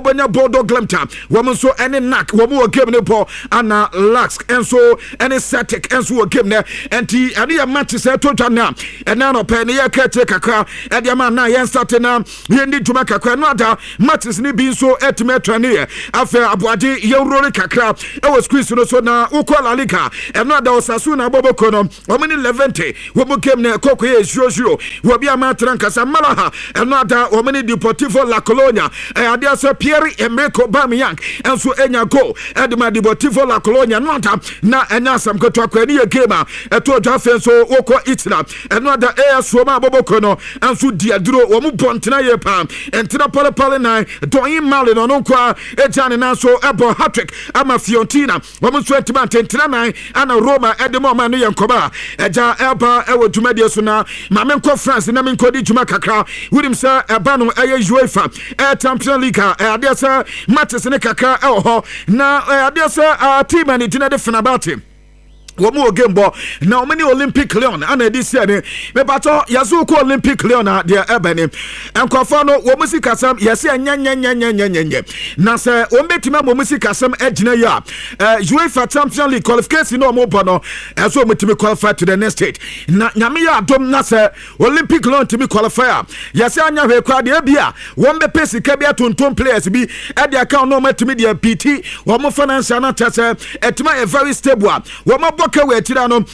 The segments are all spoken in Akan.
Obonya Bodo Glemta, woman so any knack, woman game ne po, Anna Lax, and so any static, and so game there, and tea, and the matches at Totana, and now no penny, a catcher, and the man now, starting now, we need to make a cranada, matches ni being so etimetrania, after Abuadi, Yorori Kakra, it was Christian so now, Ukola Lika, and not those Sasuna Bobo Kono, woman 11, woman came near Coco, Jojo, will be a matranka, Samalaha, and not that woman Deportivo La Colonia, and there's a Pierre-Emerick Aubameyang, and so Enya go, and my Deportivo La Colonia, not na and now some good talk when you came out, and to Jaffenso, Oko Itna, and not the air Swama Bobokono, and so Diadro, Wamu Pontina Pam, and Tina Palapalina, Doin Malin on Onkwa, Ejan and also Abo Hatrick, Ama Fiontina, Wamu Sweatman, Tentinamai, and a Roma at the moment, and Koba, Eja Elba, Ewo Jumedia Suna, Mamenko France, and Namin Kodi Jumakaka, with him, sir, Abano, UEFA, Air Champion League, Adessa, Matches in a Kaka, oh, now, Adessa, team and it didn't defend about him. One more game ball now many Olympic Leon and this year me bato Yazuko Olympic Leon there ebeni and Kofano wo musika sam yesi nya na se o metima mo musika sam ejina ya UEFA Champions League qualification no mo bono so metimi qualify to the next stage na nyame ya adom na se Olympic Leon timi qualifier yesi anya hwe kwa de bia wo mbe pesika bia tonton players bi e de account no metimi de PT wo mo financial na tese etima a very stable wo mo okay, we tirano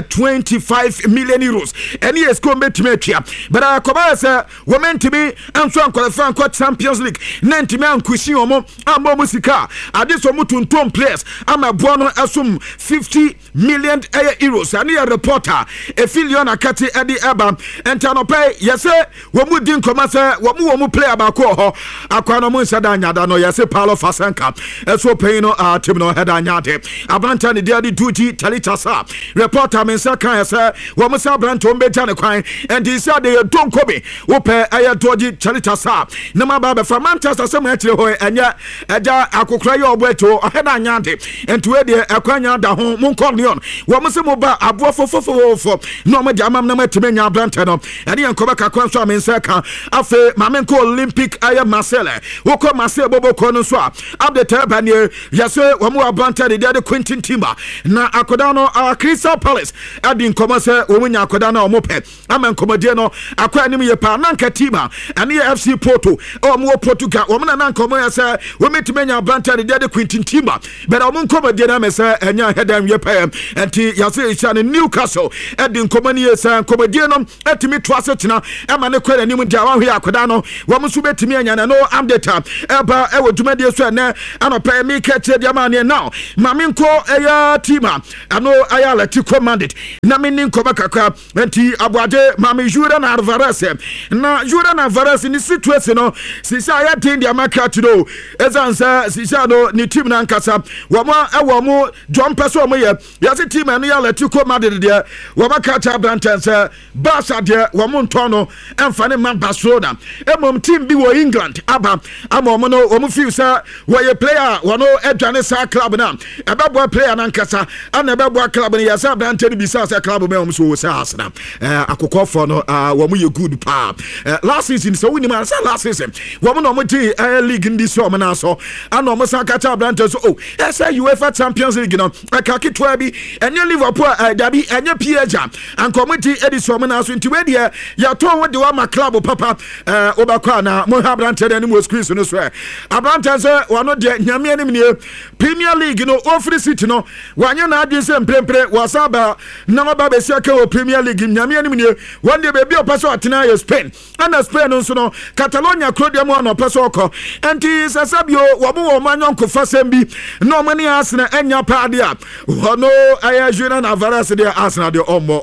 25 million euros. Any is come to me, but I come say women to me and so qualify for Champions League. 90 man kushi omo ambo musika. Adis omo tuntum players. I'm a bono assume 50 million euros. I need a reporter. A filion akati edi eba. And tano pay yes womu din koma say womu play abako ho. Akwano mu sadanya dano yes Paulo Fasanka. So pay no team no head anyade. Abanta ni dia di 2G Talita reporter mensa kan say wo musa branto mbeja ne kwan and he said they don't come ope aya toji charita sa na ma ba from Manchester say ma kire ho enya eja akokra ye oboeto oheda anyande ento we de akwanya da ho munkon neon wo musa mo ba abo fofofofo no ma dia mam na matimenya branto no ene enkoba kakwan so mensa kan afa mamenko Olympic aya Marseille wo ko Marseille bobo ko no so update ba ne yase wo mo abanta de Quentin Timber na akoda no Crystal Palace adin komase omunya akoda na omope amen komade no akwa anim ye pa nanka tima ane FC Porto omo Portugal omna nanka omo ya say wometimenya branta de Quentin Timber but omo komade na mesa enya hedam ye pa enti yase isha ne Newcastle adin komani ye say komade no etimi toase tina ema ne kwere anim dia wa hwe akoda no womo so betimi anya na no amdeta eba ewo dwumade so na anopa mi ka che dia ma ne now maminko eya tima ano ayala ti commanded na menin ko bakakra enti abuade mame Julian Alvarez na Julian Alvarez ni situation no sisa ya tin dia market do ezansa sisa no ni team na nkasa woma ewo John Peso mo ye yase team no ya leti commanded dia woma kata brantense Barca dia womo ntono emfa ne man Barcelona emom team bi wo England aba amom no womo feel say wo ye player wono edwane sa club na ebebo player na nkasa ana ebebo club ni yasa brante ni bisa sa club me so say asna akokɔ for no wo mo ye good pa last season so wini man say last season wo mo no mo ti league ndi so mo na so ana mo sa kata brante so say UEFA Champions League no akaki to bi enye Liverpool dabi enye PSG anko mo ti edi so mo na so nti we dia ya to wo de wa ma club papa obakwa na mo ha brante ni mo screen so no so abrante say wono de nyame anim ni Premier League no ofri city no wanye na adin say mprempre wasaba na ba be sia ka o Premier League nyame anim nie one day be opeso atena ye Spain and Spain no so no Catalonia crowd mo na opeso okọ enti sasabio wo mo manyonko fasem bi no mani Arsenal enya paade a wono aya Julian Alvarez de Arsenal de omo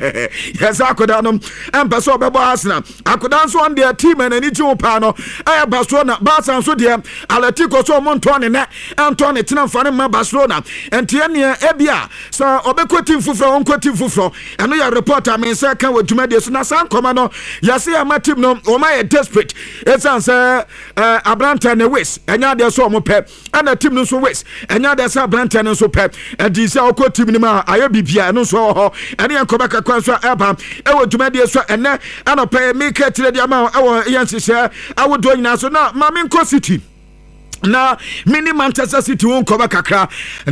yes akoda no empeso be bo Arsenal akoda so on their team and ani ju pa no aya Barcelona Barca so de Atletico so mo ntone ne Antone tena fane ma Barcelona enti ene ebia so obekoti fufro onkoti fufro eno ya reporter men say kan wadwumade so na san koma no yase ama team no o ma desperate esan say Abranta ne wes enya de so mo pep ana team no so wes enya de say Abranta no so pep edi say okoti team ni ma ayo bibia no so ho ene yankoba kakwan so eba e wadwumade so ene ana pay make tire de ama e wo yansise awodo nyina so na ma men ko city na mini Manchester City won koba kakra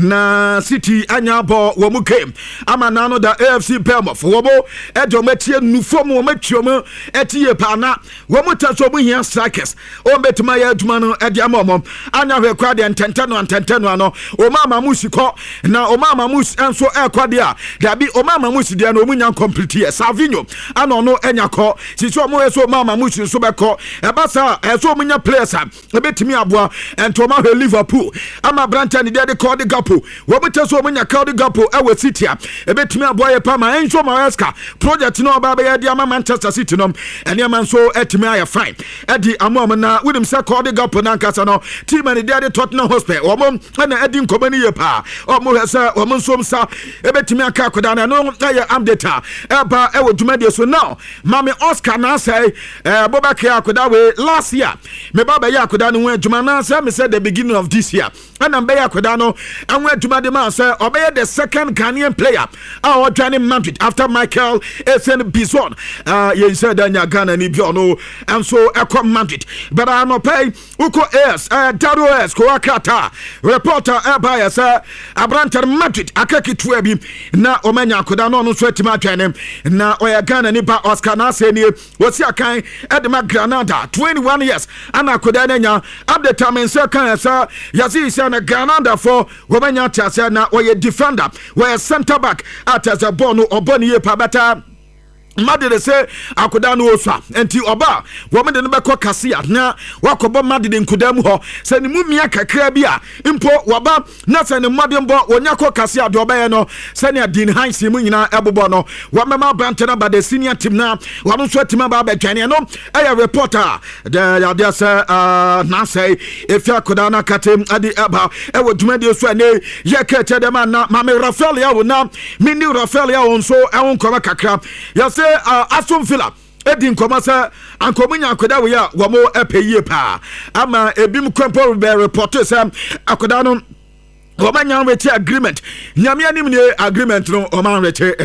na City anya bo wo mu game ama na no da AFC Bournemouth wo bo edo metie nufom wo matwom etie pa na wo mu taso mu hia strikers o betima ya aduma no ede amom anya hwe kwa de ntenteno ano o mama musiko na o mama mus enso ekwade a da bi o mama mus de na o munya complete Savinho ana no enya ko si so mo eso mama mus so beko e ba sa eso munya players a ebetimi aboa Entoma he Liverpool ama Branton de call the Gapo wo beteso munya call the Gapo e City a ebetumi aboye pa ma Enzo Maresca project no ba be de ama Manchester City no ene man so etimi aye fine e di amom na wonim se call the Gapo na nkasa no team and de Tottenham Hotspur wo mo na edi nkomani ye pa o mo hesa wo mo nsom sa ebetumi aka akoda na no aye update e ba e wo dwumade so now mame Oscar na say Bobake akoda we last year me baba ye akoda no adwuma na say me said the beginning of this year and I'm Beya Kodano and went to Madema sir obey the second Ghanaian player our joining Madrid after Michael Essien Bison you said that Ghana ni biono and so come Madrid but I no pay uko S Dario S Koakata reporter by sir Abranta Madrid akaki tuebi na omenya Kodano no swetima joining na oya Ghana ni ba Oscar na say ni what's your kind Edma Granada 21 years and I could update time in second sir Yazi na Granada for womanya tiase na oye defender we center back at as a bono oboni ye pabata Madide say akoda no osua enti oba wo me de no beko kase na wakobo madide nkudam ho se ni mumia kakra bi a impo woba na se ni madembo wonya ko kase ade obaye no se ni adin hansi mu nyina ebobo no wo mema brantena ba the senior team na wo no so team ba betwane no aya reporter the ya say na say if akoda na katem ade eba e wo dwumade so ne ye ka chede ma na mame Rafael ya wo na mini Rafael ya won so e won koma kakra ya say Aston Villa edin komasa ankomunya akoda we ya wo mo epeye pa ama ebim kwempo be report say akoda no Womanya weche agreement nyame anim ne agreement no oman weche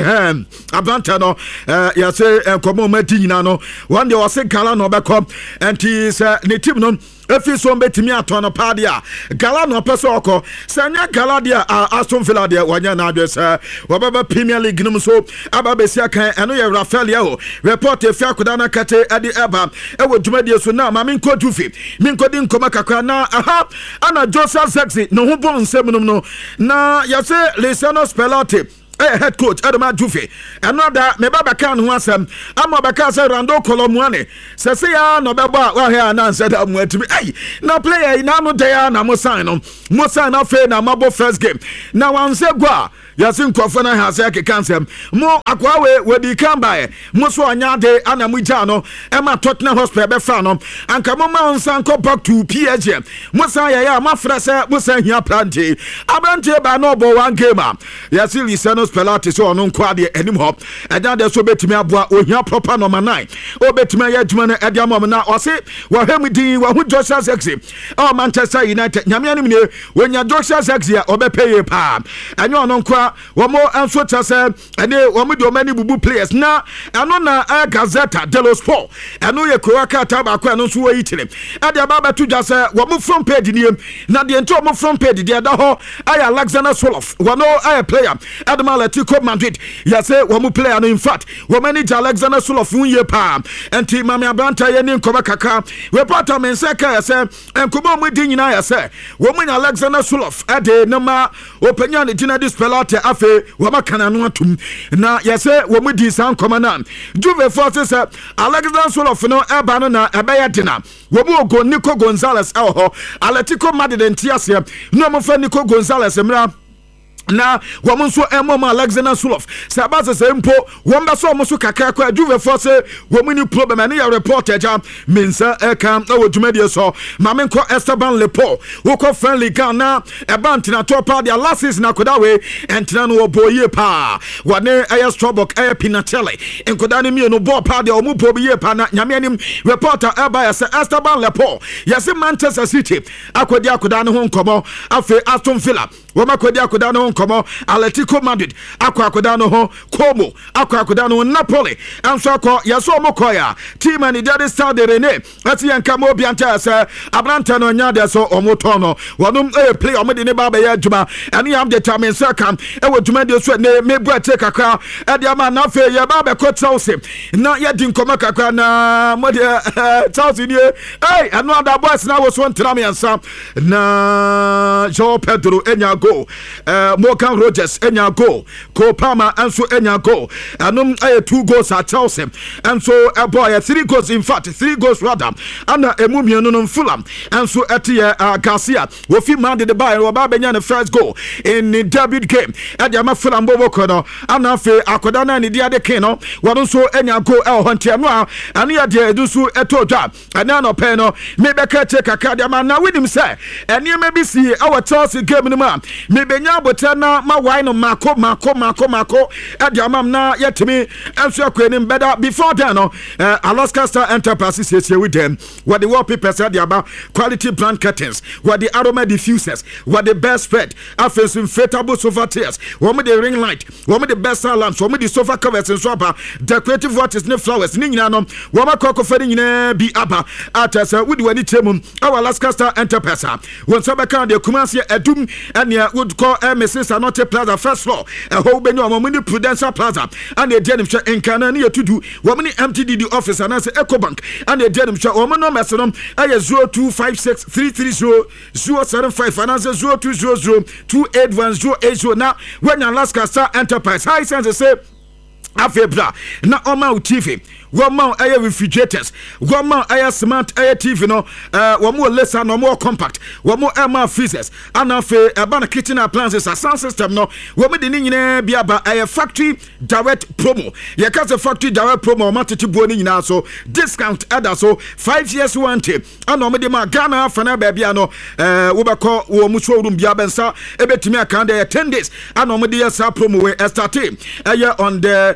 abanta no ya say enkomo mati nyina no one day was Gala no bekom enti se ne team no efi so betimi aton pa dia Gala no peso oko sanya Gala dia Aston Villa dia wanya na adwese wobaba Premier League no so ababesia kan eno ye Rafael yao report efi akoda na kate ade eba e wo dwumadie so na ma min kodufi min kodin koma kakra na ana Joseph Sexy no ho bon nsem no na ya say Luciano Spalletti head coach Adama Juve another me baba kan ho asem ama baka say Rando Colomwani say ya no beba wa here na said am atimi na player na no dey na mo sign afa na mabo first game na wan say gwa yasin kwafo na ha say kekansem mo akwa we di kan bae mo so anya de ana mo ja no e ma Tottenham Hotspur be fa no anka mo ma onsan ko back to PSG mo san ya ma fra say mo san hia plante abante ba no bo one game yasin Lisano Spalletti so ono nkwa de anim ho edan de so betimi aboa ohia proper number 9 o betimi ya adwuma na ede amom na o se wo hemdi wo hu Joshua Sexy Manchester United nyame anim ne wonya Joshua Sexy a obepeye pa anyo ono nkwa womo anso tase ene womo de omani bubu players na eno na Gazzetta dello Sport eno ye Kroaka tabako eno so yi tire ade baba to just womo from page ni na de ento womo from page de da ho aya Alexander Soloff wono aya player Adama Atletico Madrid ya say womo player no in fact wo manage Alexander Soloff unye pa enti mame Abranta ye ni nkoba kaka reporter men say ka ya say enkoba mu di nyina ya say wo mu Alexander Soloff ade no ma openya ne tina dis Spalletti afe wo makana no atum na ya say wo mu di san koma na Juve forces Alexander Soloff no eba no na ebeya dina wo mu go Nico Gonzalez ho Atletico Madrid entiase no mo fa Nico Gonzalez mra na womunso emom Alexander Soloff sabase sempo womba so omuso kakra kwa Juve force womuni problem ani ya report eja minsa ekam na wodwumade so mamenko Esteban Lepo woko friendly Ghana ebantina topa dia last season akoda we entina no oboye pa wane aya Strobok aya Pinatelli enkoda ne mi no ball pa dia omupo biye pa na nyame anim reporter eba ya se Esteban Lepo yase Manchester City akoda ne ho nkomo afi Aston Villa woma akoda ne ho nkomo Atletico Madrid akwakoda no ho Como akwakoda no Napoli enso akọ yeso omokoya team and the start de Rene ati yanka mo bianta se abranta no nya de so omoto no wonum play omede ne ba ya adwuma ene am determine second e wo dwuma de so ne mebu ate kakra e de ama na fe ye ba be ko Chelsea na ye di nkomo kakra na mo de Chelsea ni anu ada boys na wo so ntra me ansa na João Pedro enya go Morgan Rogers enya go Cole Palmer enso enya go anum 2 goals at Chelsea enso boy 3 goals in fact 3 goals rather ana emumienu no Fulham enso etie Garcia wo fi man de buy wo ba benya the first goal in the debut game e dia ma Fulham bobo kono ana fe akoda na ne dia de ken no wo so enya go honte no anu ya de edusu etodwa ana no pe no me be ka che kaka dia ma na winim say ene me bi si our Chelsea game no ma me benya abota na ma wine no mako e dia ma na yetimi enso akweni better before then no Alaska Star Enterprises says here with them what the wallpapers said about quality brand curtains what the aroma diffusers what the best spread affairs inflatable sofa chairs what the ring light what the best lamps what the sofa covers and swapper decorative watches ne flowers ni nyina no what ma koko fani nyina bi aba atasa wudi wani chemu our Alaska Star Enterprise when sabaka de Kumasi Edum and would call Mrs. Anote Plaza first floor a whole benyo amoni Prudential Plaza and the denim sha enkana ni to do womani MTDD office and answer EcoBank and the denim sha woman no mesonom ay 0256 330 075 and answer 0200 281 now when Alaska Star Enterprise high sense say afebra na oma TV woman air refrigerators woman air smart air TV no woman lesser no more compact woman air freezers and afe ban kitchen appliances a sound system no woman de nyina bia ba air factory direct promo ye ka factory direct promo ma tete buo ni nyina so discount ada so 5 years warranty and no de ma Ghana fa na ba bia no wo be ko wo mu showroom bia bensa ebetimi aka de 10 days and no de yes promo we start on the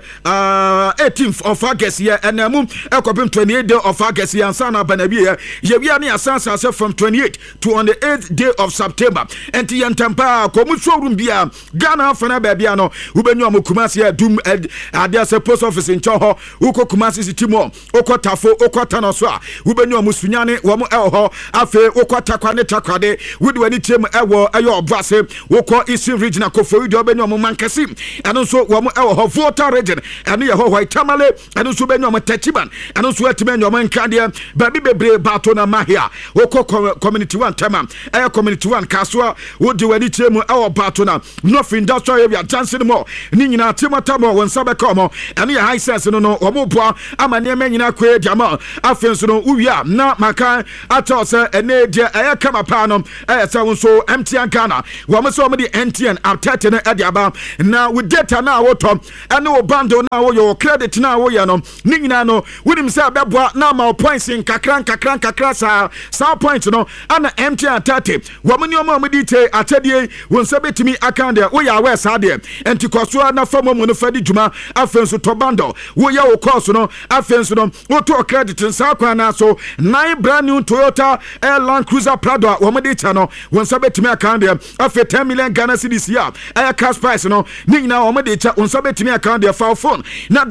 18th of August here and mum ekopim 28th day of August here and sana banabia ye wi ani asansa from 28th to on the 8th day of September enti yentampa komu showroom bia Ghana fana ba bia no ubenyu am Kumasi Adum ade post office in Choho uko Kumasi Sitimo uko Tafo uko Tanoso ubenyu am Sunyane wo mo elho afe uko Takwane Takwade wudi wani tem ewo ayo Obrase uko Eastern Regional Kofoidi ubenyu am Mankasi eno so wo mo elho Volta region eno ye ho White Tamale eno so ubenyu am Tachiban eno so atimenyu am Nkade babi bebre bato na mahia uko community 1 tema community 1 kaswa wudi wani tem ewo bato na North Industrial area Johnson mo ni nyina timata mo won sabeka mo eno ye high sense no omo boa amane ma nyina kwe diama afenso no uwia na maka atose ene dia kama pa no se won so MTN Ghana wo mo so mo di MTN atete na ediaba na with data na woto ene wo bundle na wo your credit na wo ye no ni nyina no wonim se beboa na ma points in kakran sa point no ana MTN atete wo mo ni o mo di te atedie won se betimi account there wo ya we sa there enti koso na famo mo no fadi djuma afenso to bundle wo ye wo course no afenso no wo to credit nsa kwa na so 9 brand new Toyota Land Cruiser Prado wo mo di cha no won se betimi account there afi 10 million Ghana cedis ya cash price no ni nyina wo mo di cha won se betimi account there for phone na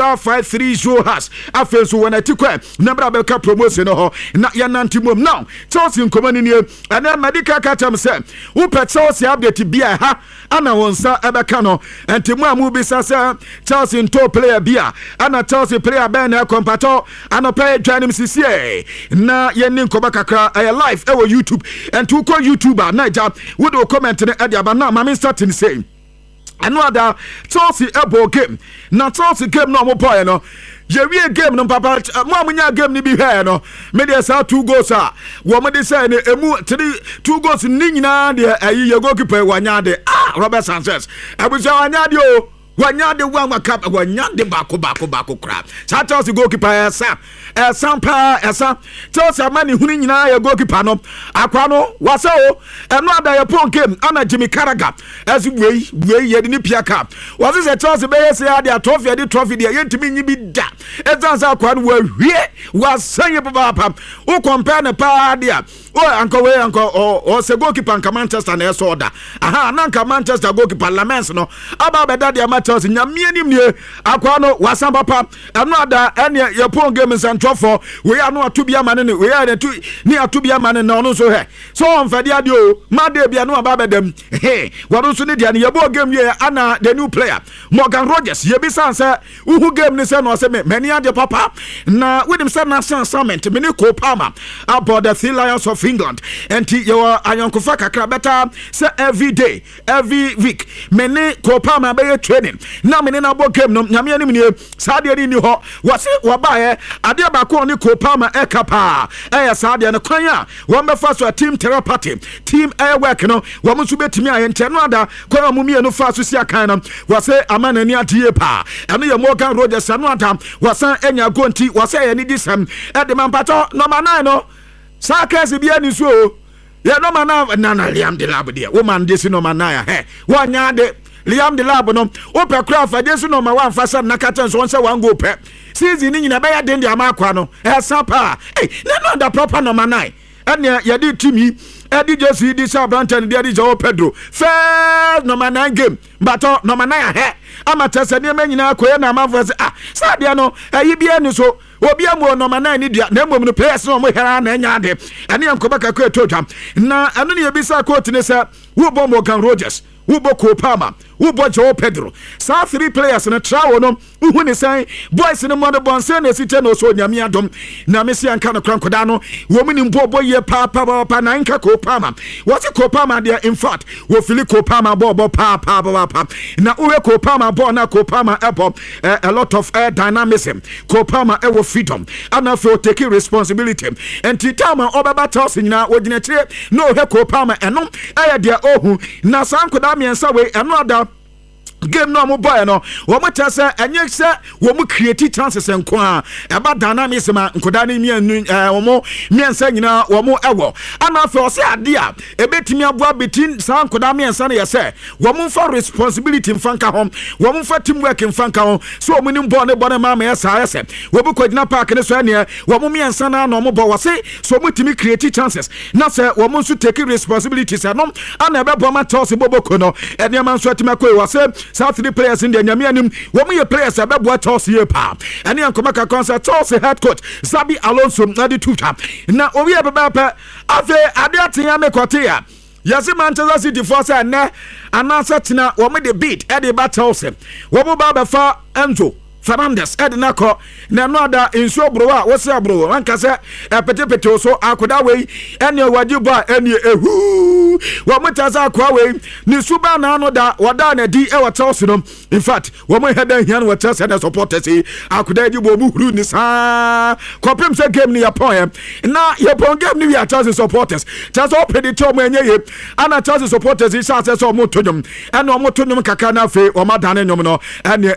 $530 has afenso wona tikwa na bra be ka promotion no ho na ya nantimom now Chelsea nkomani ni ana medical katam se wo pe Chelsea update bia ha ana wonsa ebeka no enti mu amu bisa se Chelsea nto player bia ana Chelsea player ben na compato ana pay dwanim sisie na yeni nkoba kakra live ewo YouTube enti uko YouTuber naija wo do comment ne ade aba na mama starting say anu ada Chelsea ebo game na Chelsea game no mo boy no yewie game no papa mo amunya game ni bi hwe no me dey say 2 goals wo me dey say ne emu 2 goals ni nyina de ayi ye goalkeeper wanya de Robert Sanchez abuja wanya de o wanya de one cup wanya de bako kra sa Chelsea goalkeeper esa Chelsea mani huni nyina ye goalkeeper no akwa no wasa o eno ada ye pon game ana Jimmy Carragher as we ye ni pia cup wasa se Chelsea be say ada trophy de yentimi nyi bi da ezansa akwa no wa hwie wasan ye papa o compare ne pa dia anka we anka o se goalkeeper anka Manchester na so order aha na anka Manchester goalkeeper Lamens no aba beda de matches nyame anim nie akwa no wasan papa eno ada ene ye pon game santrofo we anu atubia mane ne we ya tu ni atubia mane na ono so he so on fade ade o ma de bia no aba bedam he wado so ne dia ne ye bo game ye ana the new player Morgan Rogers ye bi san say uhu game ne say no say many ade papa na with him say national summit me ne Cole Palmer about the Three Lions of England and your ayonkofa kakra better say every day every week me ne Cole Palmer be training na me ne na bo game no nyame anim ne saa de ni ho wase wabae ade ba ko ne Cole Palmer e kapa e saa de ne kwan a wo be fa so team therapy team air work no wo mo so betimi ayente no ada ko mo mie no fa so sia kan no wase amana ni adie pa eno ye Morgan Rogers no ada wasan enya gonti wase ye ni disam e de mampato number 9 no sakasi bia ni so ye number 9 na Liam Delap de wo man de si number 9 he wo nya de Liam Delap no wo pe kra fa de si number 1 fa sa na katan so won one go pe season ni nyina be ya de ama akwa no e sapa na no da proper number 9 ene ye di timi Eddie Jesse di sa Branton di Joao Pedro first number 9 game but number 9 he amatese ne manyina akoye na amafo se sa dia no ayi bia ni so obi amu number 9 ni dia na mmom no players no mo hera na nya ade ene am kobaka ko etodwam na anu ne yebisa coach ne se wo bo Morgan Rogers wo bo Cole Palmer wo bo Joao Pedro sa 3 players na trawo no hu ne sai boys ne mo de bonse na site no so nyame adom na mesi anka no krankoda no wo mini mbo ye pa na nka Cole Palmer what Cole Palmer there in fact wo fili Cole Palmer pa na uwe Cole Palmer ball na Cole Palmer a lot of dynamism Cole Palmer e wo freedom and for taking responsibility and titama obaba toss nyina wo gina kire no he Cole Palmer eno e dia ohu na sankoda miensa we eno ada game no mo boy no wo mo tase enye se wo mo create chances enko a eba dynamism nkoda ne wo mo miensa nyina wo mo ewo ana fe o se ade a ebetimi aboa betin san nkoda miensa ne yese wo mo for responsibility mfanka hom wo mo for teamwork mfanka hom so wo mo nim ball ne ball ma yesa yese wo bu kwagina park ne so ane wo mo miensa na no mo bo wo se so mo timi create chances na se wo mo so take responsibilities anom ana ebe bo ma toss boboko no ene man so atima koi wo se South 3 players in the Nyamianim, woman players about what toss here, pa. And the Ankomaka concert toss head coach, Zabi Alonso, Nadi Tuta. Now, we have a papa, Afe Adiatiame Kotea. Yasi Manchester City force and answer Tina, woman the beat, Eddie Battles, Wobo Baba for Enzo. Fernandez Ednako na no ada inso broa wo se bro anka se petepete so akoda we ene wajiba ene ehu wo mutaza akwa we ni suba na no da wada na di e wata no in fact wo mo head hian wata se na supporters akoda di bo bu huru ni sa kopem se game ni yapon na yapon game ni ya Chelsea supporters just open the tom enye ye ana Chelsea supporters is say so mo tonyum ene o mo tonyum kaka na fe o madane nyum no ene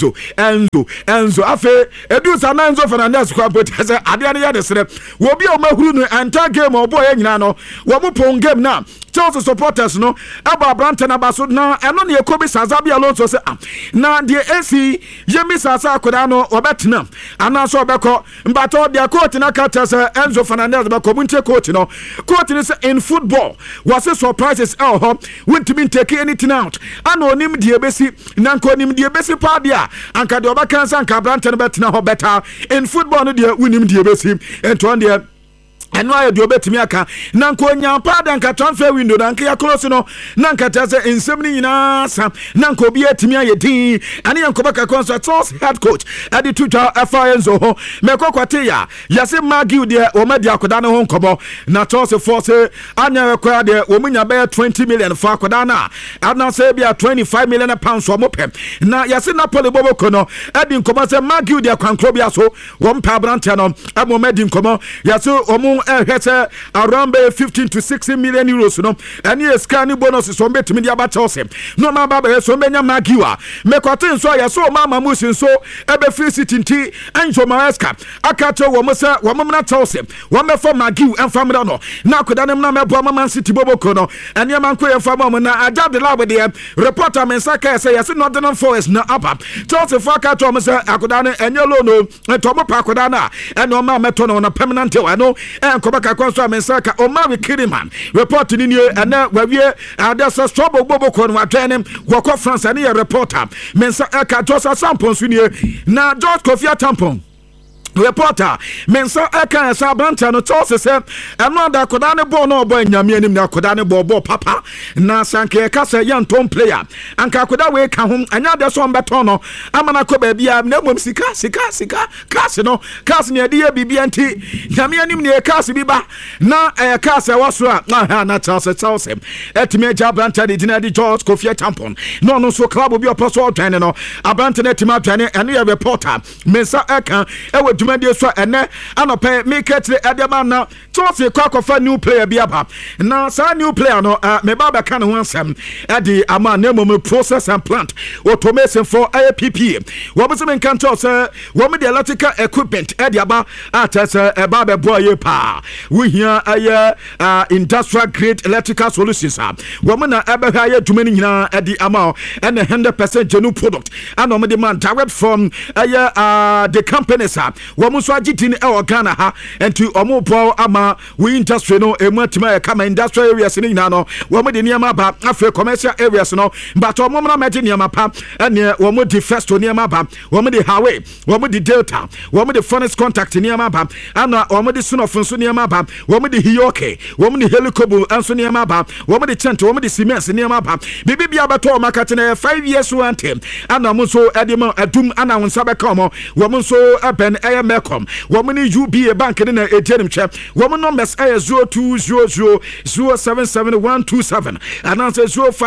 Enzo afe edu sana Enzo Fernandez kwa potese ade ane ya desere wo bia o mahuru no anta game o boy nyina no wo mo pon game na Chelsea supporters no aba Branton abaso na eno ne ekobi Zabi Alonso se na de AC Yemi Sasa akoda no obetena ana so obeko mbato de coach na kata se Enzo Fernandez be community coach no coach ni say in football was surprises won't mean take anything out ana onim de ebesi na nko onim de ebesi pa dia anka de obaka sanka Branton betena ho better in football no de wonim de ebesi ento on de eno ayo de obetimi aka na nko nya pada nka transfer window na nka ya close no na nka tase ensem ni nyina sa na nko bi atimi ayedin ane yanko baka concert head coach adi tuta Enzo ho mekokwate ya yase Magiu de o madi akoda ne ho nkobo na toss force anya akwa de o munya be 20 million for akoda na ana say bia 25 million pounds o mopem na yase Napoli boboko no adi nkobo se Magiu de kwankro bia so wo mpa Branton no amo madi nkobo yase o hete around 15 to 60 million euros no and yes scan bonus so betimi dia ba Chelsea no ma ba so benya Magiwa mekote so ya so mama musin so ebe free city nti Enzo Maresca akato wo musa wo mumna Chelsea wo me for Magiu enfamra no na akoda nem na mebo mama City boboko no and ya man ko enfamra na Ajab de lab de reporter men saka say yes Northern Forest na apa Chelsea for akato musa akoda ne enyelo no to mo pa akoda na and no ma meto no na permanent wa no enkoba ka konso amensaka Omari Kiriman report ni nie ena wawie adasa trouble bobo ko no atwenem woko France ani reporter mensa eka Josa Sampon so nie na George Kofi Tampon reporter mensa eka sabanta no tose se eno da koda ne ball no boy nyame anim na koda ne ball papa na sanke ka se yantom player anka koda we ka hom anya de so mbeton no amana ko ba bia na mom sika kas no kas ne de bibia nti nyame anim ne kas bi ba na kas waso a na tose etime ja branta de dina de George Kofi Tampon no so club bi oposo twen no abranta na tima twen eno reporter mensa eka e Mende so ene anope make it adema na tofi kwakofa new player bi aba na sa new player no me baba kan ho ansem edi ama na mom process and plant automation for APP wo be some kan to say wo me the electrical equipment edi aba atase e baba boy pa we here industrial grade electrical solutions wo me na ebe ha ya dwuma ni nyina edi ama and 100% genuine product and no me demand direct from the companies womu so agitin e Ghana ha enti omo bo ama we industry no ematima e kama industrial areas ni nyina no womu de niam ba afre commercial areas no but omo na magi niam pa ene womu de first niam ba womu de highway womu de delta womu de furnace contact niam ba ana womu de sunofun niam ba womu de hioke womu de helicobu anso niam ba womu de tent womu de cement niam ba bibi bia beto market na 5 years one time ana mo so edimo adum ana wonsa be come womu so ben Mekom womani UBA bank na ejenim che womo numbers 0200077127 and answer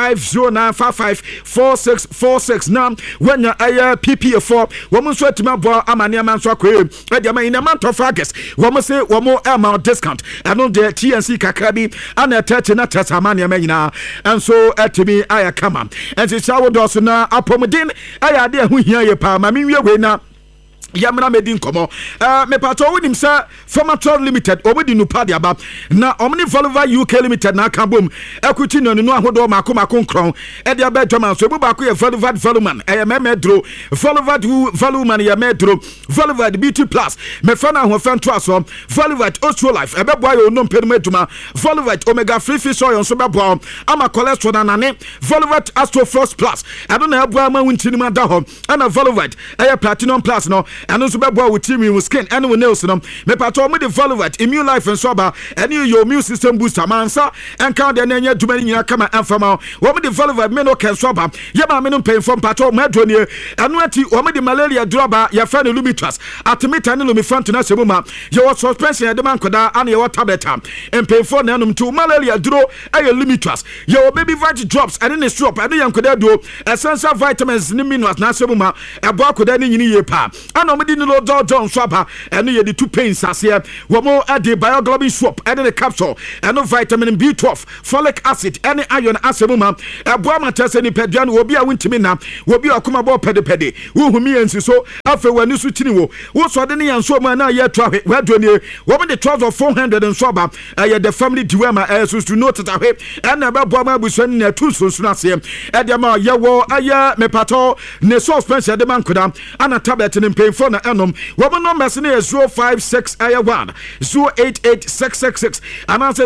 0509554646 na wenya PPA4 womo so atima bo amane amanso akwe e de man in a month of August womo say womo amount discount and on the TNC kakabi and attach na tasamane amanyina and so atimi aya kama and se shawo do so na apomodin aya de hu hia ye pa ma menwie we na Yamina medin komo me pato wonim sa Formator Limited obedi no pa dia ba na omni Volvo UK Limited na kabom equity no no ahodo makoma konkron e dia ba dwama so bu ba ko ye Volvo Voluman e me medro Volvo Voluman ye medro Volvo BT Plus me fa na ho fa nto aso Volvo Ostro Life e be boa yo no mpem aduma Volvo Omega Free Fish Oil so be boa ama cholesterol na nane Volvo Astro Frost Plus e do na boa ma wuntini ma da ho ana Volvo e Platinum Plus no and also be with team with skin and with nails no me pato me the Volvo immune life and sober and your immune system booster mansa and count the nanya dumani nyina kama amfama wo me the Volvo me no can sober ye ma me no pain from pato me drone and wati wo me the malaria droba ya fa no lumitrus atimita ne lumifant na sebuma ye was suspension de man koda and ye what tablet and pain for na num to malaria dro aye lumitrus ye wo baby vitamin drops and in the strop and yan koda do essential vitamins ni minerals na sebuma e bo koda ni nyini ye pa and omedi no John Swaba and ye the two pains as here womo ade bioglobin swap and the capsule and vitamin B12 folic acid and iron asebuma eboa matese ni peduan obi a wintimi na obi akoma bo pede wo humi ensiso afa wani su tini wo so de ne yanso ma na ye twa wadoni womo the trouser of 400 and swaba ye the family diwema so to note that and na beboa ma busuani na tu so na se e de ma ye wo aye mepato ne suspension de man koda ana tablet ni for na enom woman numbers na 056 088666 and answer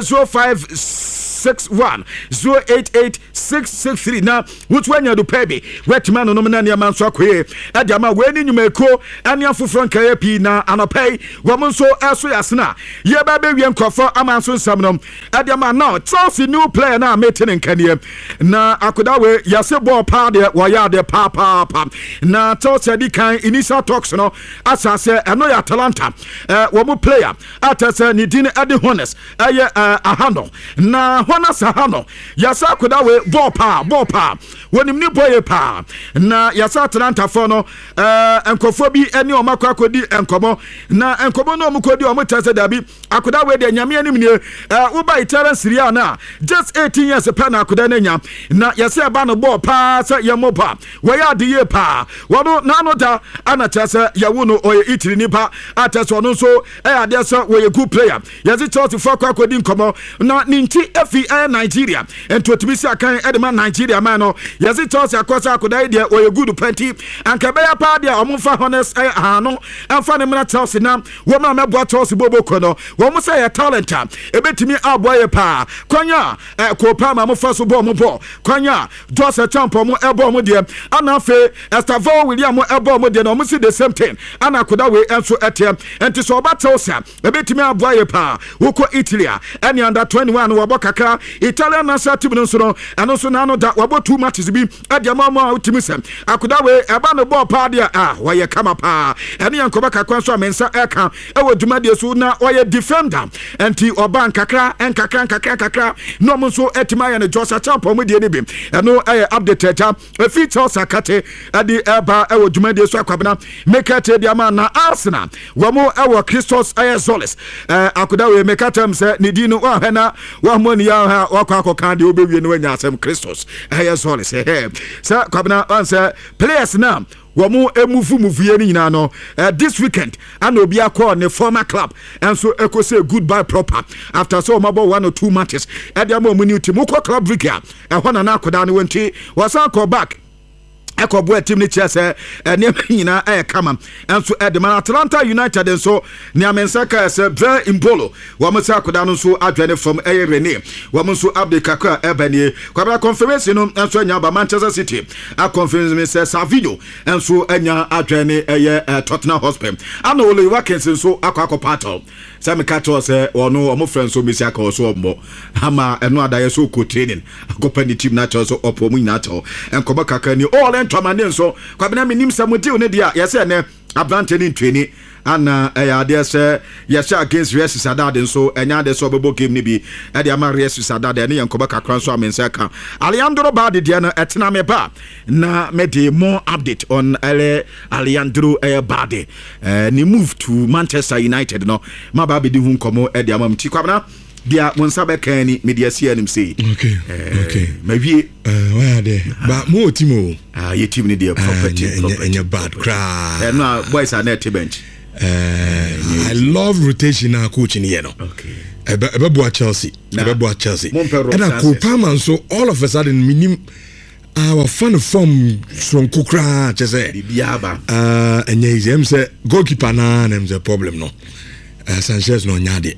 0561 088663 na which one you do pay wet man no na na man so akwe e dia ma we ni nyumeko ane afofro nkae pi na anopay woman so eso yasna ye ba be wie nkofo amanso nsam no e dia ma now Chelsea new player na meeting nkanie na akoda we yase ball pa de wo ya de pa na Chelsea di kan initial talks no asase eno ya Atalanta wo mu player atase ni din ade honest eye ahano na honest ahano yasa akoda we ball pa wonim ni boy pa na yasa Atalanta for no enkofo bi eni o makwa kodi enkomo na enkomo no omukodi o mutase dabi akoda we de nyame anim ni wo ba itara Syria na just 18 years pa na akoda na nya na yasa ba no ball pa sa ye mo pa we ya de ye pa wo no na no da ana chase say yawuno oye Italy nipa ateso no so ade so we good player yezi Chelsea for kwakodi nkomo na ninti efi Nigeria ento tibisi akan edema Nigeria man no yezi Chelsea akosa akoda dia oye good plenty anka be ya pa dia omfa honest no amfa ne mna Chelsea na wo ma mebo Chelsea bobo kono wo mo say talent ebetimi aboye pa kwanya ko pa ma mo faso bo mo bo kwanya Jose Champo mo ebo mo de ana fe Estevao William mo ebo mo de no mo see the same thing ana koda we enso etem enti so ba Chelsea ebetimi aboye pa woko Italy any under 21 wo kakra Italian national team no so no ano so na no da wo 2 matches bi adiama mo utimi sem akoda we eba no ball pa dia wo ye kama pa ene yankoba kakra so amensa eka ewo dwumade so na wo ye defender enti oba nkakra enkakra no mo so etima ya ne Jose Champo mo die ne bi eno update eta feature sakate adi eba ewo dwumade so akwabena mekate dia ma na Arsenal wo mo ewo Christos Zolis akoda we mekatem se ne di no wa hena wa mo ni ya ha wakwa kan de obewie no anya asem Christos Zolis sa kwabena answer players now Wamu move nyina no this weekend and obi akọ ne former club and so eko say goodbye proper after so mabo 1 or 2 matches e dia mo new team ko club week ya ehona na akoda ne wenti wasan call back Ekobo team ni chese ne nyina kama enso the man Atlanta United enso ne amensaka se very imbolo wo msa akoda no so adwane from Rene wo mso update kakra ebanie kwabra conference no enso anya ba Manchester City a conference me se Savinho enso anya adwane Tottenham Hotspur ana Oli Watkins enso akọ pato se me catch se ono omo friends so mesi akọ so ombo ama eno adaye so ko training akopa ni team na cho so opo mu nyina cho enkoba kakra ni all Twamane so kwabena minim samuti one dia yese ne abrante ni ntweni ana ade se yese against Real Sociedad so enya de so bebo game ni bi e de ama Real Sociedad ne yankoba kakran so amensa ka Alejandro Balde dia na etena me ba na me dey more update on Alejandro Balde ni move to Manchester United no ma ba be di hu nkomo e de ama mti kwabena dia monsabe kan ni media sia nim say okay maybe why there but mo team your team need the property and bad cry no boys are net bench I love rotation coaching here no okay Ebebo Chelsea and I could Palmer so all of a sudden minim our fan form from Kukra just say biaba and him say goalkeeper na them the problem no Sanchez no nyade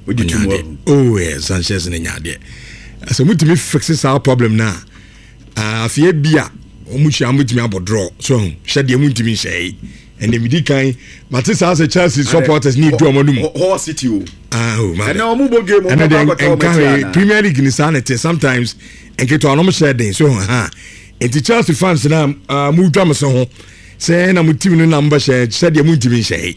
oh yes Sanchez no nyade so mutimi fix our problem na afie bia omuhia mutimi abodro so hwede mutimi shey and the medican Matisa as a Chelsea supporters need to omonum Hull City oh man and now omubo game and Premier League in sanity sometimes and get to anom share den so and the Chelsea fans na mu dwam so ho say na mutimi no number share said mutimi shey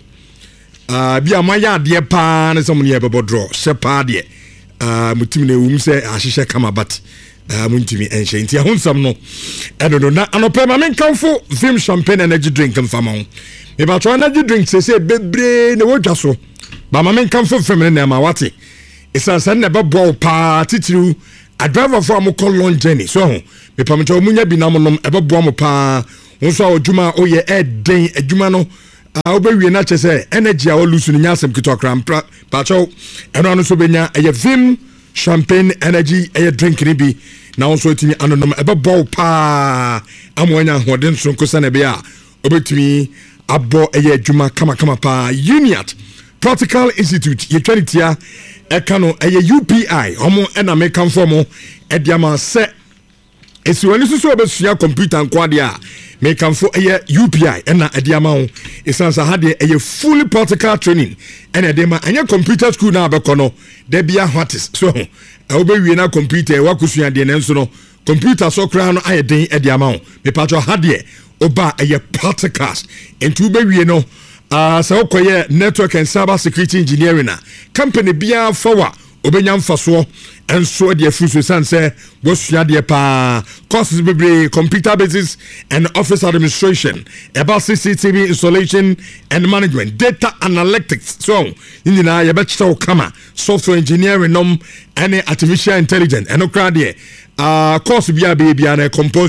bia maya de pa na some ne bebo draw se pa de mutim na wum se ahihye kama bat muntimi enhye nti ahonsam no edodo na anope ma men kanfo Vim champagne energy drink mfama ho me ba tro energy drink se bebre na wodwa so ba ma men kanfo fem na ma wate isansan na bebo pa titiru a driver for am call long journey so me pa mto munya bi na monom ebebo am pa wonso odwuma oye eden adwuma no obewie na chese energy a olusu nya asem kitokram pacho eno no so benya eye Vim champagne energy eye drink ni bi na wonso timi anonom ebebo pa amonya hoden so nkosa na be a obetumi abo eye adwuma kama pa Uniat Practical Institute ye twanitia ekano eye UPI omo ena mekan form ediama se esiwani so obesua computer nkwade a mekan for eye UPI ena ediama ho esansa hade eye fully practical training ena edema anya computer school na abekono de bia hwatis so obewie na computer wakusua de nenso no computer so kra no ayeden ediama ho me patcho hade oba eye practicals enti obewie no so koye network and cyber security engineering company bia forwa obenya mfaso enso de afuso sanse wosua de pa courses bebre computer basis and office administration about CCTV installation and management data analytics so inina ya bechita kama software engineering and artificial intelligence and okra de course bia na compose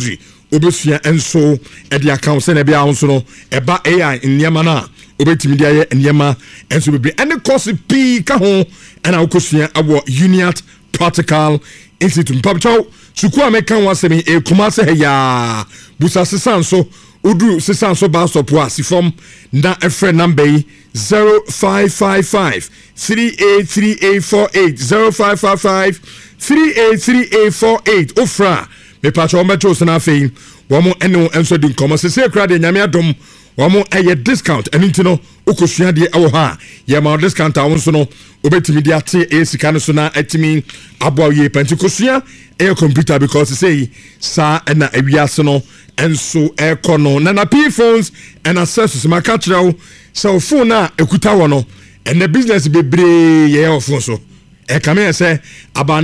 obesua enso e de account se na bia wo so no eba AI nniema na obetimi dia ye nniema enso bebre ene course p ka ho ena ukosua abo Uniat Practical Institute mpabcho suku amekan wasemi e kuma se ya busa sesanso Udu sesanso ba sopo asifom na efre number 0555 383848 0555 383848 ofra me pacho mecho sana fein womo eno enso di nkomo se kra de nyame adom womo eye discount enti no okosua de ewo ha ye ma discount awon so no obetimi de ate esika no so na atimi abo ye pentikosua e computer because say sa na awiase no enso ekono na P phones and accessories makachrawo so phone na ekuta wo no and the business bebre ye ofo so e come say about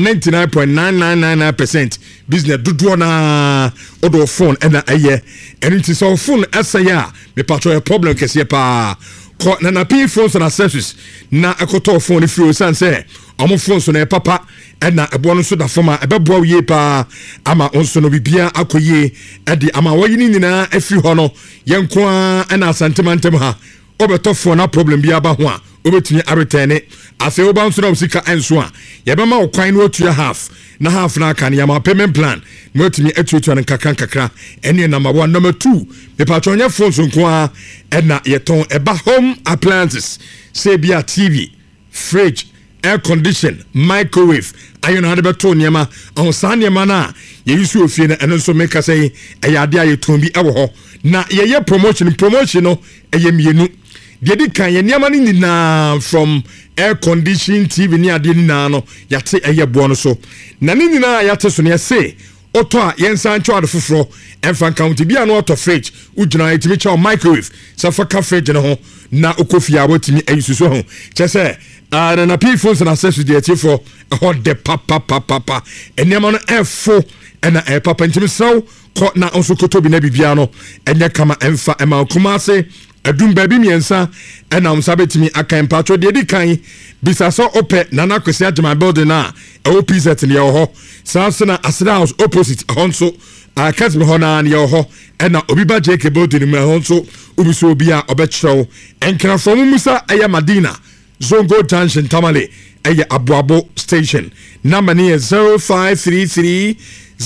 99.9999% business dodo na odo phone and aye and it is so phone asaya me patro problem kese pa ko na P phones and accessories na ekoto phone free san say omo phone so na papa na ebo no so da forma ebebo ye pa ama onso no bibia akoye e di ama wayini nyina afi ho no yenko na asantemantem ha obeto phone na problem bia ba ho a obetumi aretene ase oba nso na usika enso a yebema okwan no otua half na half na aka ya ma payment plan mo otumi etuatu na kakra ene number 1 number 2 me patro nya phone so nko a na yeton eba home appliances say bia TV fridge air condition microwave ayon ade beto niema on san niema na ye yusu ofie na eno so make say eyade ayeton bi ewo ho na ye promotion no eye mienu de di kan ye niema ni na from air condition TV ni ade ni na no yate eye bo no so na ni na yate so ne say oto a yensan chwade foforo enfan county bia no oto fridge ugina yetimi chaw microwave safa ka fridge no ho na okofia abotimi ayisuso ho chese na P phones and accessories de for hot de papa enema no efo na papa ntimi saw ko na onso kotobi na bibia no enye kama emfa ema kuma se adum baby miensa na umsabetimi akan patro de dikan bisa so ope na na kwesi agema building na OPZ ne ho sansana Asra House opposite honso akazme hona ne ho na obiba JK building me honso ubiso obi a obechrew enkra from Musa aya Madina Zongo Junction Tamale aya Abuabo station number near 0533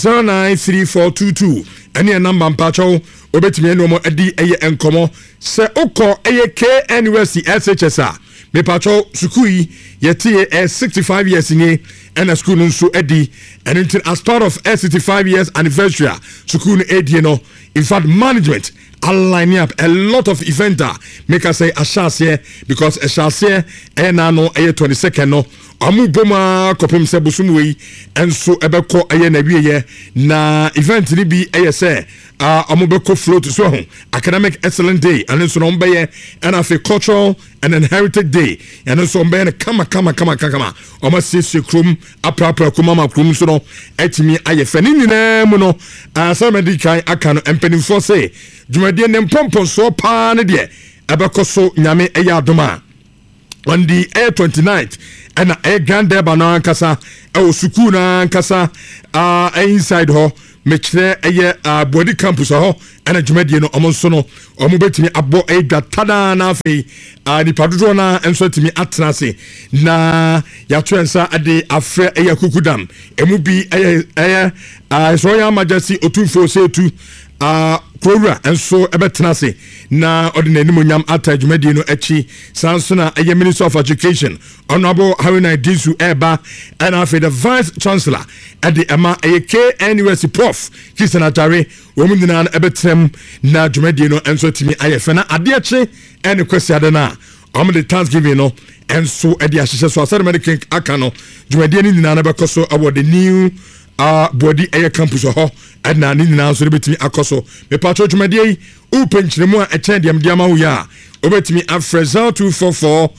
093422 any number mpacho obetimi eno mo adi eye enkomo se oko eye KNUST SHSA me pacho sukui yetie 65 years in and a school nso adi and as part of 65 years anniversary sukuu edi no in fact management aligning up a lot of eventer make us say a chance here because a chance here na no 22nd no amu boma kopem se busumwe enso ebeko eye na wiye na event ni bi say amu beko float so academic excellent day and enso no mbe and afi cultural and heritage day and enso mbe kama omo sisi krum aprapra kuma krum so no etimi aye fani nyina mu no asamedi kan aka no empenifo say Jumadi ne mpompo so pa ne de abekoso nyame eya adoma on the 29th and a grand deba na nkasa e suku na nkasa inside ho mechre eye body campus ho and Jumadi no omonso no omubetimi abo tada na afi ni padodo na enso timi atrase na ya twensa ade afre eye kukudam emu bi eye so ya majesty otufo setu Kora enso ebetenase na ordinary munyam atajumedi no echi sansona eye Minister of Education Honorable Haruna Disu Eba and after the Vice Chancellor at the Emma KNUST Prof Kisana Tare womundina ebetrem na jumedi no enso timi ayefena adeache and kwesiade na the Thanksgiving no enso edi ahihye so asare medical akano jumedi ni na bekoso award the new body air campus ho na ni na so betimi akoso me patro twumade u penchiremu a echen dem diama wo ya obetimi afreza 244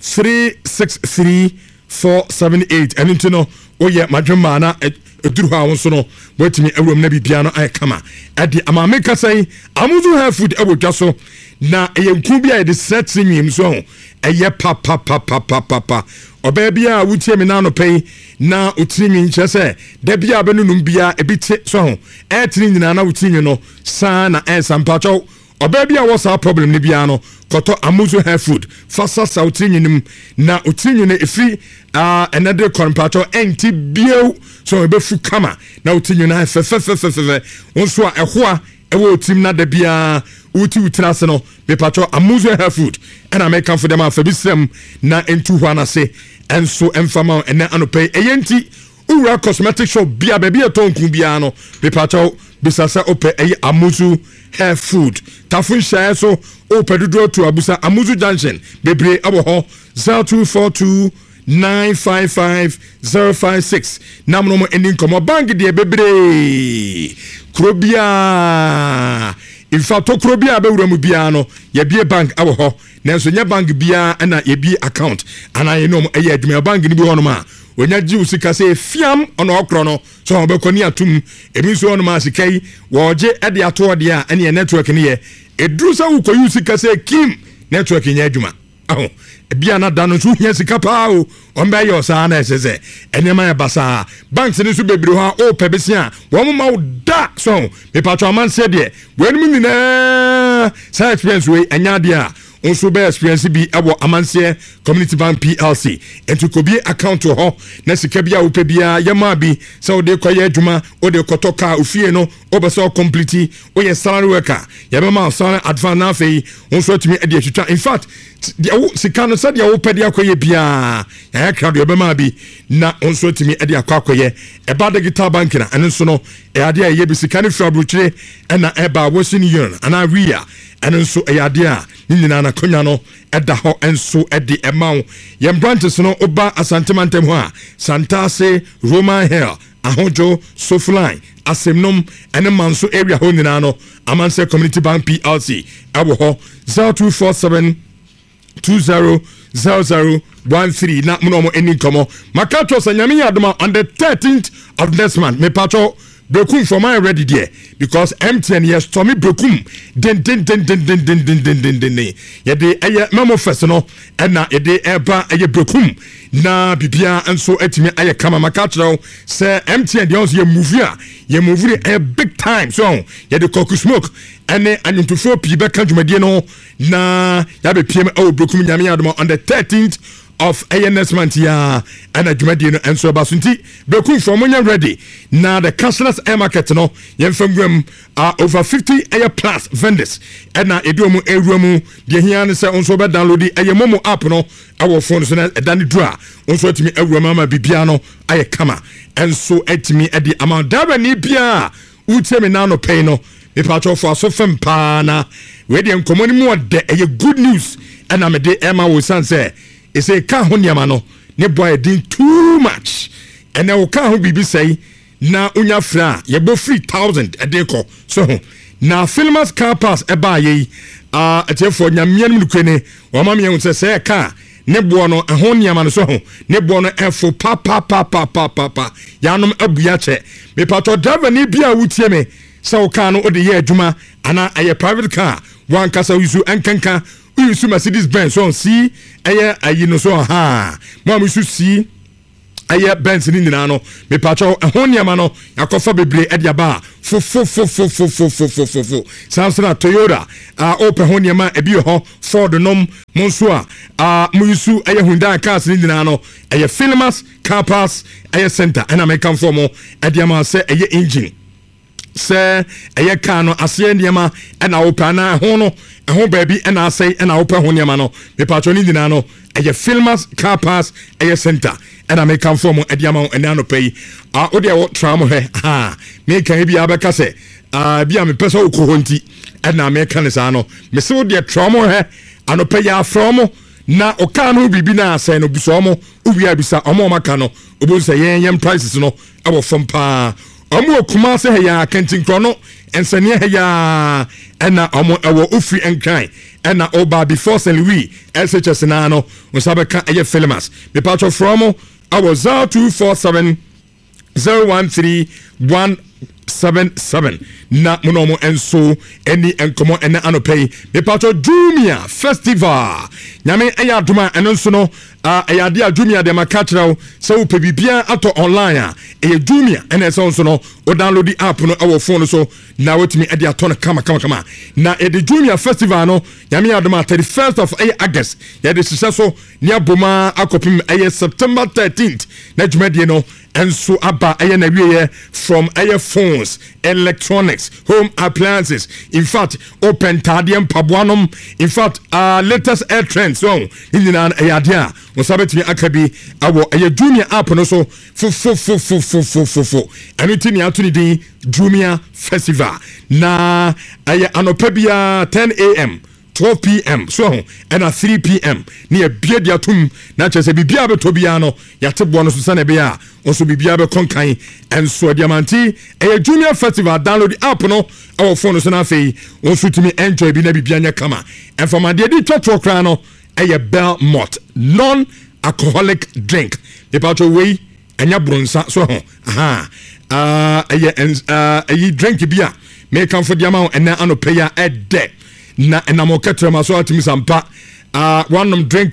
363 478 and into no oye madwema na eduru ha wonso no betimi awrom na bibia no ay kama ade amame kasai amuzu ha food abotwa so na eyenku bia de set nwim so eye papa ɔbaa bia wotie me na no pɛi na otiri nwi nkyɛ sɛ da bia bɛnunum bia ebi te so ho ɛtiri nyina na wotie nwi no saa na sampacho ɔbaa bia wɔ saa problem ne bia no kɔtɔ Amuzu hair food fasa sa otiri nwi nim na otiri nwi no efiri another kompacho enti bio so ebefu kama na otiri nwi na fefefefefe wonso a ɛhoa ɛwɔ otim na da bia uti utrase no mepacho Amuzu hair food ɛna meka for dem afa bisem na entu hɔ anase enso emfama ene anopɛ eyenti ura cosmetic shop bia baabi etonku bia no mepacho bisasa opɛ eye Amuzu hair food tafun share so opɛ dodo to abusa Amuzu junction bebre abo ho 0242 955-056 namno ending komo bank de bebre krobia in fact krobia be wuramu bia no ye bie bank awo ho nanso nya bank bia na ye bie account ana ye no ye adwuma bank ni bi ho no ma onya ji usika se fiam ono okro no so obekoni atum ebi so ono ma sikai wo je ade ato ode a ene network ne ye eduru sa wo koyi usika se kim network nya adwuma aho bia na dano so hia sika pa o omba ye osa na esese enema ya basa banks ni so bebre ho o pebesi a wo ma da so me patro aman se de wenu nyina sa experience we anya de a onso be experience bi abo amanse community bank PLC ento ko bi account ho na sika bia wo pe bia yema bi se wo de koye adwuma wo de kotoka ofie no wo be so complete wo ye salary worker yema salary advance na fei onso tumi e de atwitwa in fact dia wo sika no se dia wo pe dia koye bia ya crowd yema bi na onso tumi e de akwakoye e ba digital bank na enso no e ade a ye bi sika ne fra brochire na e ba wo sin year ana ria enso e ade a nyina na konya no eda ho enso edi emaw yem branches no oba asantemantam ho a Santase Roman Hill ahojo Sofline asemnom ene manso area ho nyina no Amanse Community Bank PLC awo ho 0247 200013 na mo eni komo makato sanyame yadoma on the 13th of this month me pacho Brekum for my ready there because MTN yes Tommy Brekum den ye de eye memo first no na ye de eba eye Brekum na bibia enso etimi aye kama makachro say MTN dey also ye movie a big time so ye de koku smoke ene anyuntufo pi be kan dwumadie no na ya be piem o Brekum nyame adom on the 13th of ANS month ya and a Jumadi and so basunti Bekum from when you're ready. Now the cashless air market no yen from over 50 air plus vendors and na edumu erumu the hian say on so be download the momo app no our phones na dani draw on so timi ewurama bibia no aye kama and so etimi e the amount da ni bia utemi na no pay no me patcho for so fem pa na we dey nkomoni mu de e good news and am de Emma wo san say e say ka ho niama no ne boy din too much and e ka ho bibi say na unya fra ye bo 3000 a day ko so na Filmers car pass e ba ye atefo nyamian mu kwene wo ma me say ka ne bo no e ho niama no so ne bo no efo pa yanom abua che me pato driver ni bia wutie me say o ka no o de ye adwuma ana aye private car wan kasa usu enkanka usu Mercedes Benz so see aye ayi no so ha mo amusu see aye Benz ni nyina no me pacho ho niama no yakofa bebre e dia ba fo Samsung Toyota open ho niama e bi ho Ford nom monso a mo yusu aye Hyundai cars ni nyina no aye Filmers car pass aye center and American form e dia ma say aye engine say eye ka no ase ndiema na opana ho no ho baabi na asai na opa ho ndiema no me patro ni dina no eye Filmers car pass eye center na me kan form ediama na no pay o de wo tram he me kan bi abeka se bia me pesa okohonti na me kan sa no me se wo de tram he anopa ya from na oka no bibi na asai no buso mo uwia bisa omo maka no obo se yen prices no abo from pa omo kuma se ya kentin krono ensane ya ena omo ewo ofri enkran ena oba before St. Louis SHS na no usabeka eye Filmers me patro from our 0247 013 077 na mono enso eni enkomo ene anopei me pato Jumia Festival nyame eya doma eno nso no eya dia Jumia de makachrawo se wo pe bibia ato online eya Jumia ene se nso no o download the app no our phone so na wetimi e dia ton kama na e de Jumia Festival no nyame ya doma 31st of August ya de so ni aboma akopim September 13th na jumade no enso aba na wiye from phones, electronics, home appliances. In fact, open tadium pabuanum. In fact, latest air trends. So, in an ayadia, was sabet me akabi, our Jumia app no so for. Anything you have to do, Jumia Festival. Na anopebia 10 a.m. 12 p.m. so and at 3 p.m. near Biadiatum, Natchez a Bibiabe Tobiano, Yatabuano Susanabia, also Bibiabe Conkai, and so Diamanti, a Junior Festival. Download the app no, our phone is an affair, also to me enjoy Binabiana Kama, and for my dear Totocrano, a Bell Mott, non alcoholic drink. The part away and your bronza, so a drink beer, may come for the amount and now pay a debt. Na enamokatra maso atimi sampa one drink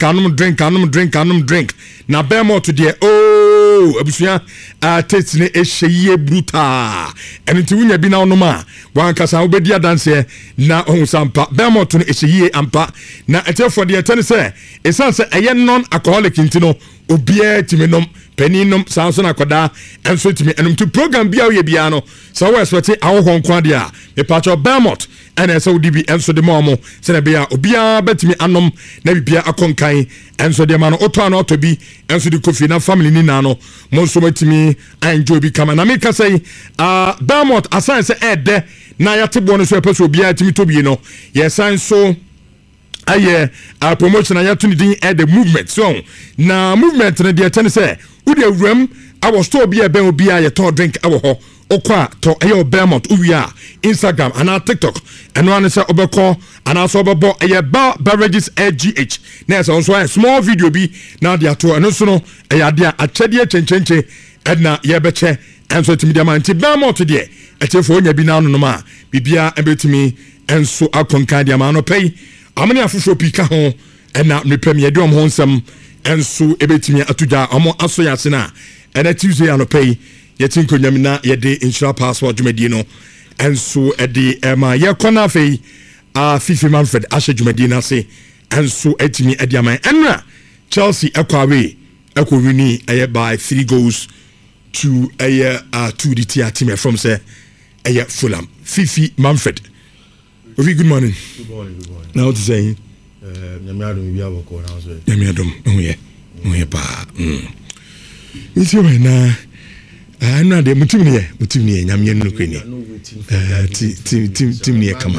na be more to there abusua taste ne ehye brutal enti wunya bi na onoma wan kasa obedi adanse na ohun sampa be more to ehye ampa na etefo de etene se esanse eye non alcoholic intino obia timinom peninom sanso na koda enso timi enum to program bia we bia no so we expect awon kwa dia me patcho Belmont and so dibi enso de momo se na bia obia betimi anom na bibia akonkan enso de ma no oto na oto bi enso de kofi na family ni na no mo so matimi enjoy bi kama na me ka say Belmont asan se ede na yatebo no so epeso obia timi to bi no yesan so aye promotion ayatu ni din the movement so na movement na dey ten say udi awuram awo store bi ebe obi aye to drink awo ho okwa to aye Belmont uwia Instagram and TikTok and one say obeko and so obebo aye beverages AGH na so a small video bi na dey ato and so no aye dey achede chenchenche na ye beche and so timi dey man ti Belmont dey etefo onya bi na no ma bibia ebetimi enso akonkan dey ma no pay amani afufo pika ho na mepem ye dom ho nsam enso ebetimi atuja omo aso yase na na Tuesday anopay ye tinko nyamina ye de insura passport jumadi no enso e de ma ye kona fei Fifi Manfred ashe jumadi na se enso etimi e de aman enra Chelsea ekwawe ekowini eye by 3 goals to eye 2 the team from say eye Fulham. Fifi Manfred, good morning. Good morning. Now to say Nyamiadum bi aboko na so. Nyamiadum oye pa. Iti we na na de mutim ne nyamye no kwani. Tim ne kama.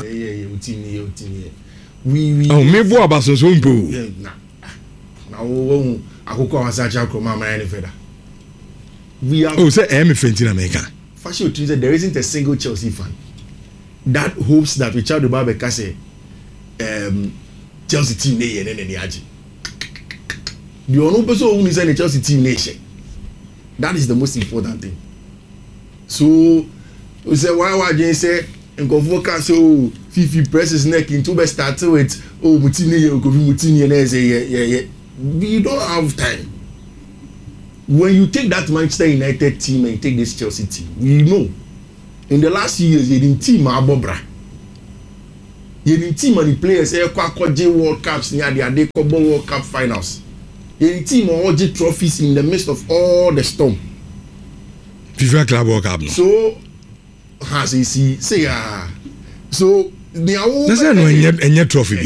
We oh me bo abaso so mpo. Na wo akoko asacha kroma ma ne feda. We are oh say am fentina America. Fashion there isn't a single Chelsea fan that hopes that Richard Obabeka say Chelsea team ne aji. The only person who is in the Chelsea team nation. That is the most important thing. So we say why you say and go focus so Fifi presses neck into be start with Mutini Mutini we don't have time. When you take that Manchester United team and you take this Chelsea team, we know in the last years you didn't team Abobra. You didn't team and the players J World Cups near the Kobo World Cup finals. You didn't team all the trophies in the midst of all the storm. FIFA Club World Cup. So has he say so that's no any trophy.